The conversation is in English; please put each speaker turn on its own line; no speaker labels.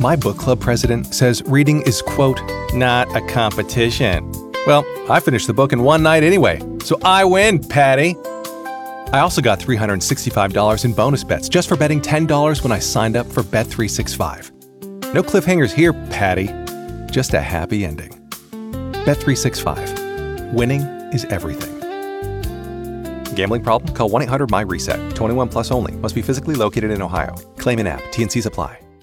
My book club president says reading is, quote, not a competition. Well, I finished the book in one night anyway, so I win, Patty. I also got $365 in bonus bets just for betting $10 when I signed up for Bet365. No cliffhangers here, Patty. Just a happy ending. Bet365. Winning is everything. Gambling problem? Call 1-800-MY-RESET. 21 plus only. Must be physically located in Ohio. Claim in app. T&Cs apply.